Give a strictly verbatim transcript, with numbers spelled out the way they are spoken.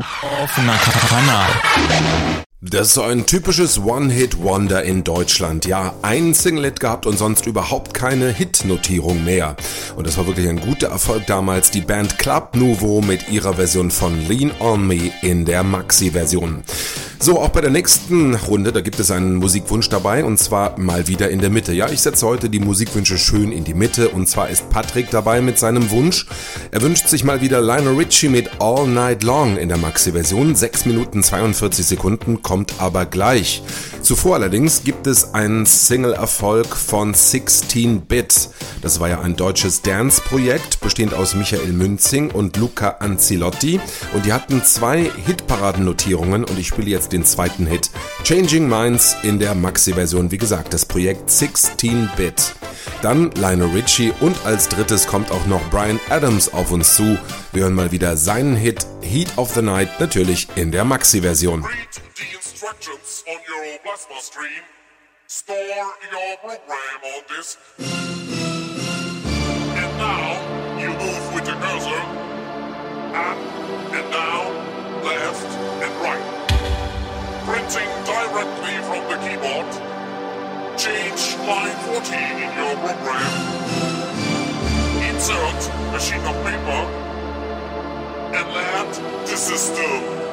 Offener Kanal. Das ist so ein typisches One-Hit-Wonder in Deutschland. Ja, ein Singlet gehabt und sonst überhaupt keine Hit-Notierung mehr. Und das war wirklich ein guter Erfolg damals. Die Band Club Nouveau mit ihrer Version von Lean On Me in der Maxi-Version. So, auch bei der nächsten Runde, da gibt es einen Musikwunsch dabei und zwar mal wieder in der Mitte. Ja, ich setze heute die Musikwünsche schön in die Mitte und zwar ist Patrick dabei mit seinem Wunsch. Er wünscht sich mal wieder Lionel Richie mit All Night Long in der Maxi-Version. sechs Minuten zweiundvierzig Sekunden, kommt aber gleich. Zuvor allerdings gibt es einen Single-Erfolg von sixteen bit. Das war ja ein deutsches Dance-Projekt, bestehend aus Michael Münzing und Luca Anzilotti. Und die hatten zwei Hitparadennotierungen und ich spiele jetzt den zweiten Hit. Changing Minds in der Maxi-Version, wie gesagt, das Projekt sixteen bit. Dann Lionel Richie und als drittes kommt auch noch Bryan Adams auf uns zu. Wir hören mal wieder seinen Hit Heat of the Night, natürlich in der Maxi-Version. Instructions on your plasma stream. Store your program on this. And now you move with your cursor up and down, left and right. Printing directly from the keyboard. Change line fourteen in your program. Insert a sheet of paper and land the system.